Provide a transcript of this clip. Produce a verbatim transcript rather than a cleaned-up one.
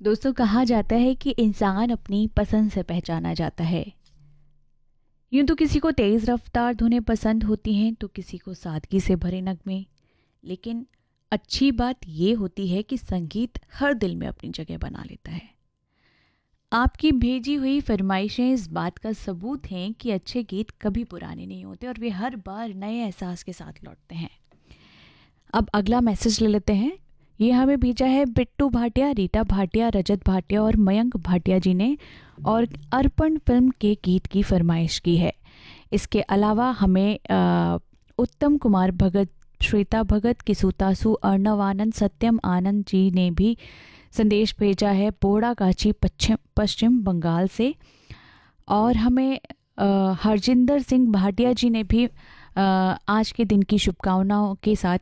दोस्तों, कहा जाता है कि इंसान अपनी पसंद से पहचाना जाता है। यूं तो किसी को तेज रफ्तार धुनें पसंद होती हैं तो किसी को सादगी से भरे नगमे। लेकिन अच्छी बात यह होती है कि संगीत हर दिल में अपनी जगह बना लेता है। आपकी भेजी हुई फरमाइशें इस बात का सबूत हैं कि अच्छे गीत कभी पुराने नहीं होते और वे हर बार नए एहसास के साथ लौटते हैं। अब अगला मैसेज ले लेते हैं। ये हमें भेजा है बिट्टू भाटिया, रीटा भाटिया, रजत भाटिया और मयंक भाटिया जी ने, और अर्पण फिल्म के गीत की फरमाइश की है। इसके अलावा हमें आ, उत्तम कुमार भगत, श्वेता भगत, किसुतासु, अर्णव आनंद, सत्यम आनंद जी ने भी संदेश भेजा है बोड़ा गाची पश्चिम पश्चिम बंगाल से। और हमें आ, हरजिंदर सिंह भाटिया जी ने भी आ, आज के दिन की शुभकामनाओं के साथ